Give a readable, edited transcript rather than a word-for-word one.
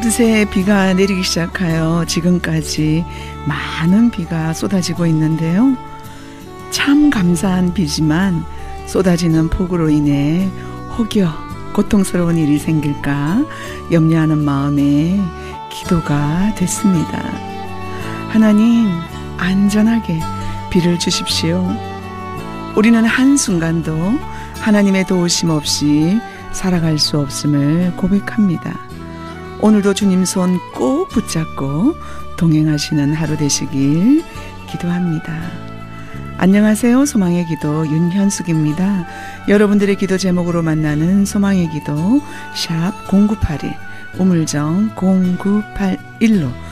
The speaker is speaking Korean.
어느새 비가 내리기 시작하여 지금까지 많은 비가 쏟아지고 있는데요. 참 감사한 비지만 쏟아지는 폭우로 인해 혹여 고통스러운 일이 생길까 염려하는 마음에 기도가 됐습니다. 하나님, 안전하게 비를 주십시오. 우리는 한순간도 하나님의 도우심 없이 살아갈 수 없음을 고백합니다. 오늘도 주님 손 꼭 붙잡고 동행하시는 하루 되시길 기도합니다. 안녕하세요. 소망의 기도 윤현숙입니다. 여러분들의 기도 제목으로 만나는 소망의 기도 샵 0981 우물정 0981로